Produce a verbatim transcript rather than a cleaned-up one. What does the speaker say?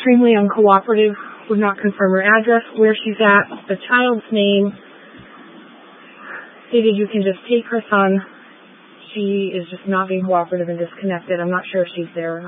extremely uncooperative, would not confirm her address, where she's at, the child's name, stated you can just take her son. She is just not being cooperative and disconnected. I'm not sure if she's there or not.